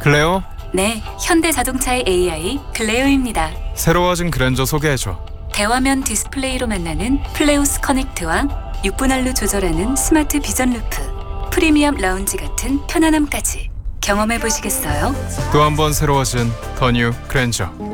클레오, 네, 현대자동차의 AI 클레오입니다. 새로워진 그랜저 소개해줘. 대화면 디스플레이로 만나는 플레우스 커넥트와 6분할로 조절하는 스마트 비전 루프, 프리미엄 라운지 같은 편안함까지 경험해 보시겠어요? 또 한 번 새로워진 더 뉴 그랜저.